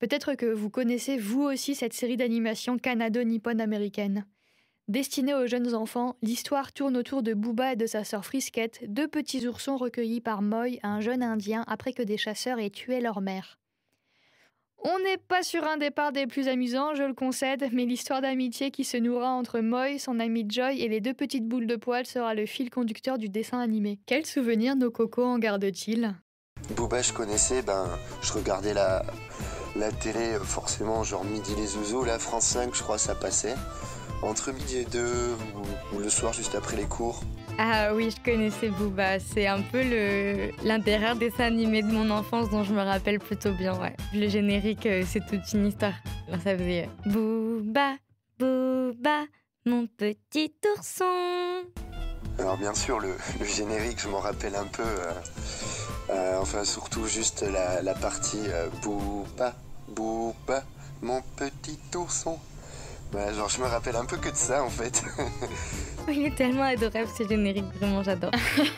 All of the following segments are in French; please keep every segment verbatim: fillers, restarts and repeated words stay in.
Peut-être que vous connaissez vous aussi cette série d'animation canado-nippon-américaine. Destinée aux jeunes enfants, l'histoire tourne autour de Booba et de sa sœur Frisquette, deux petits oursons recueillis par Moy, un jeune Indien, après que des chasseurs aient tué leur mère. On n'est pas sur un départ des plus amusants, je le concède, mais l'histoire d'amitié qui se nouera entre Moy, son ami Joy et les deux petites boules de poils sera le fil conducteur du dessin animé. Quels souvenirs nos cocos en gardent-ils ? Booba, je connaissais, ben, je regardais la, la télé, forcément, genre Midi les Zouzous, la France cinq, je crois, ça passait. Entre midi et deux, ou, ou le soir, juste après les cours. Ah oui, je connaissais Booba. C'est un peu le l'intérieur dessin animé de mon enfance dont je me rappelle plutôt bien, ouais. Le générique, c'est toute une histoire. Alors, ça faisait « Booba, Booba, mon petit ourson ». Alors bien sûr, le, le générique, je m'en rappelle un peu. Euh, euh, enfin, surtout juste la, la partie euh, « Booba, Booba, mon petit ourson ». Ouais, genre, je me rappelle un peu que de ça, en fait. Il est tellement adorable, ce générique. Vraiment, j'adore.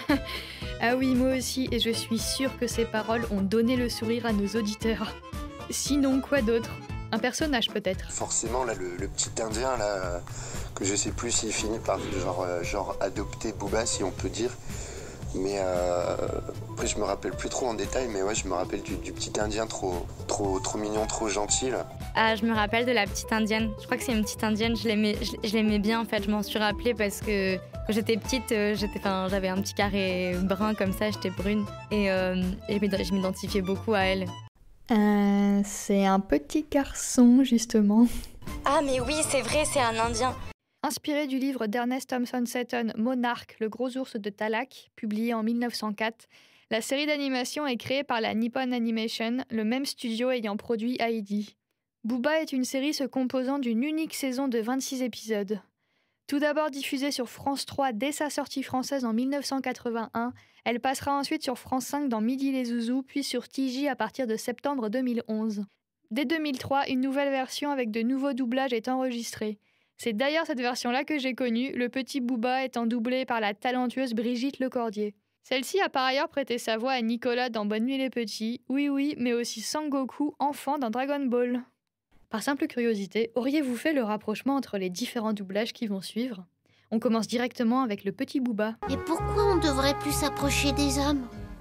Ah oui, moi aussi. Et je suis sûre que ces paroles ont donné le sourire à nos auditeurs. Sinon, quoi d'autre ? Un personnage, peut-être ? Forcément, là, le, le petit Indien, là, que je sais plus s'il finit par, genre, euh, genre adopter Booba, si on peut dire. Mais euh, après, je me rappelle plus trop en détail, mais ouais, je me rappelle du, du petit Indien trop, trop, trop mignon, trop gentil, là. Ah, je me rappelle de la petite indienne. Je crois que c'est une petite indienne. Je l'aimais, je, je l'aimais bien, en fait. Je m'en suis rappelée parce que quand j'étais petite, j'étais, enfin, j'avais un petit carré brun comme ça, j'étais brune. Et, euh, et je m'identifiais beaucoup à elle. Euh, c'est un petit garçon, justement. Ah, mais oui, c'est vrai, c'est un Indien. Inspiré du livre d'Ernest Thompson Seton, Monarch, le gros ours de Talak, publié en mille neuf cent quatre, la série d'animation est créée par la Nippon Animation, le même studio ayant produit Heidi. Booba est une série se composant d'une unique saison de vingt-six épisodes. Tout d'abord diffusée sur France trois dès sa sortie française en mille neuf cent quatre-vingt-un, elle passera ensuite sur France cinq dans Midi les Zouzous, puis sur T J à partir de septembre deux mille onze. Dès deux mille trois, une nouvelle version avec de nouveaux doublages est enregistrée. C'est d'ailleurs cette version-là que j'ai connue, le petit Booba étant doublé par la talentueuse Brigitte Lecordier. Celle-ci a par ailleurs prêté sa voix à Nicolas dans Bonne nuit les petits, oui oui, mais aussi Sangoku, enfant dans Dragon Ball. Par simple curiosité, auriez-vous fait le rapprochement entre les différents doublages qui vont suivre ? On commence directement avec le petit Booba. Et pourquoi on devrait plus s'approcher des hommes ?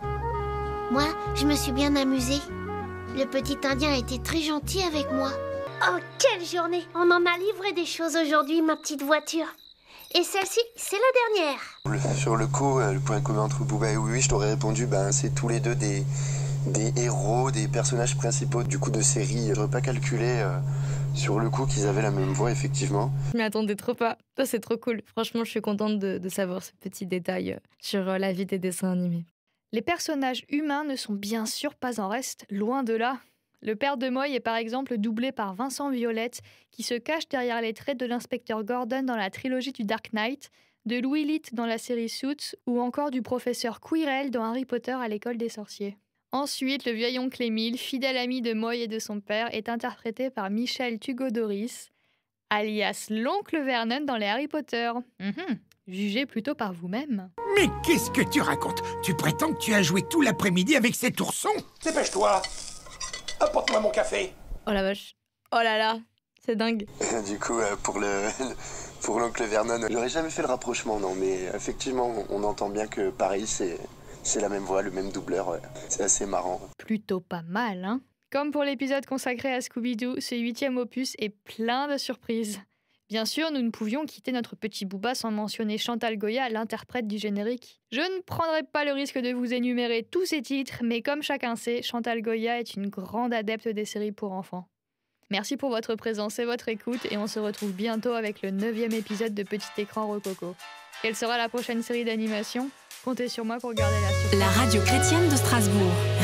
Moi, je me suis bien amusée. Le petit Indien a été très gentil avec moi. Oh, quelle journée! On en a livré des choses aujourd'hui, ma petite voiture. Et celle-ci, c'est la dernière. Le, sur le coup, le point commun entre Booba et Oui Oui, je t'aurais répondu, ben, c'est tous les deux des, des héros, des personnages principaux du coup de série. J'aurais pas calculé euh, sur le coup qu'ils avaient la même voix, effectivement. Je m'y attendais trop pas. Ça, c'est trop cool. Franchement, je suis contente de, de savoir ce petit détail sur euh, la vie des dessins animés. Les personnages humains ne sont bien sûr pas en reste, loin de là. Le père de Moy est par exemple doublé par Vincent Violette, qui se cache derrière les traits de l'inspecteur Gordon dans la trilogie du Dark Knight, de Louis Litt dans la série Suits, ou encore du professeur Quirrell dans Harry Potter à l'école des sorciers. Ensuite, le vieil oncle Émile, fidèle ami de Moy et de son père, est interprété par Michel Tugodoris, alias l'oncle Vernon dans les Harry Potter. Mm-hmm. Jugez plutôt par vous-même. Mais qu'est-ce que tu racontes ? Tu prétends que tu as joué tout l'après-midi avec cet ourson ? Dépêche-toi ! Apporte-moi mon café. Oh la vache. Oh là là. C'est dingue. Du coup, euh, pour le pour l'oncle Vernon, j'aurais jamais fait le rapprochement, non, mais effectivement, on, on entend bien que pareil, c'est, c'est la même voix, le même doubleur. Ouais. C'est assez marrant. Plutôt pas mal, hein ? Comme pour l'épisode consacré à Scooby-Doo, ce huitième opus est plein de surprises. Bien sûr, nous ne pouvions quitter notre petit Booba sans mentionner Chantal Goya, l'interprète du générique. Je ne prendrai pas le risque de vous énumérer tous ces titres, mais comme chacun sait, Chantal Goya est une grande adepte des séries pour enfants. Merci pour votre présence et votre écoute, et on se retrouve bientôt avec le neuvième épisode de Petit Écran Rococo. Quelle sera la prochaine série d'animation ? Comptez sur moi pour garder la surprise. La radio chrétienne de Strasbourg.